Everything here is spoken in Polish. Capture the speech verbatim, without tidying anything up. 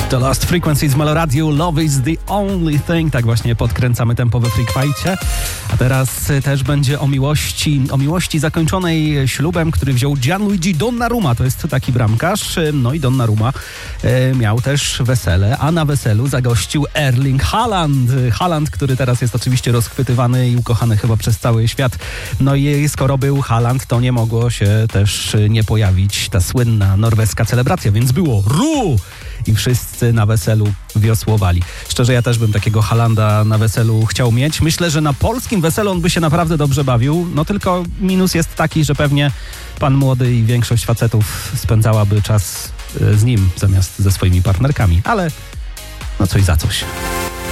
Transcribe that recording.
The Lost Frequencies, Meloradiu, Love is the only thing. Tak właśnie podkręcamy tempo we Freak Fightie. A teraz też będzie o miłości, o miłości zakończonej ślubem, który wziął Gianluigi Donnarumma. To jest taki bramkarz. No i Donnarumma e, miał też wesele, a na weselu zagościł Erling Haaland. Haaland, który teraz jest oczywiście rozchwytywany i ukochany chyba przez cały świat. No i skoro był Haaland, to nie mogło się też nie pojawić ta słynna norweska celebracja, więc było ru! I wszyscy na weselu wiosłowali. Szczerze, ja też bym takiego Haalanda na weselu chciał mieć. Myślę, że na polskim weselu on by się naprawdę dobrze bawił. No tylko minus jest taki, że pewnie pan młody i większość facetów spędzałaby czas z nim zamiast ze swoimi partnerkami. Ale no coś za coś.